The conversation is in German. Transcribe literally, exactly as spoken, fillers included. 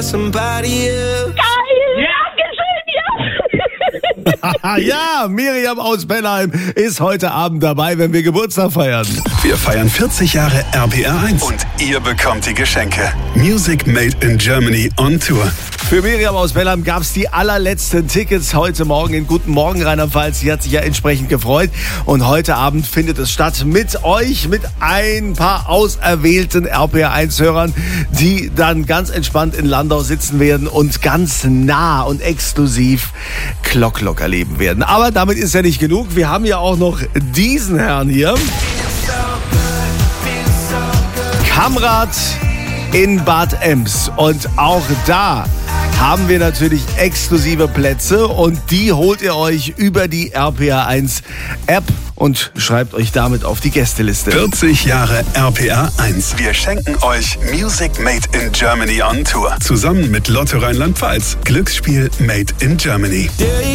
Somebody else. Geil! Ja, ja. Ja, Miriam aus Bellheim ist heute Abend dabei, wenn wir Geburtstag feiern. Wir feiern vierzig Jahre R P R eins und ihr bekommt die Geschenke. Music Made in Germany on Tour. Für Miriam aus Bellheim gab es die allerletzten Tickets heute Morgen in Guten Morgen Rheinland-Pfalz. Sie hat sich ja entsprechend gefreut. Und heute Abend findet es statt mit euch, mit ein paar auserwählten R P R eins Hörern, die dann ganz entspannt in Landau sitzen werden und ganz nah und exklusiv Klock-Klock erleben werden. Aber damit ist ja nicht genug. Wir haben ja auch noch diesen Herrn hier. Kamrat in Bad Ems. Und auch da haben wir natürlich exklusive Plätze und die holt ihr euch über die R P R eins App und schreibt euch damit auf die Gästeliste. vierzig Jahre R P R eins. Wir schenken euch Music Made in Germany on Tour. Zusammen mit Lotto Rheinland-Pfalz. Glücksspiel Made in Germany.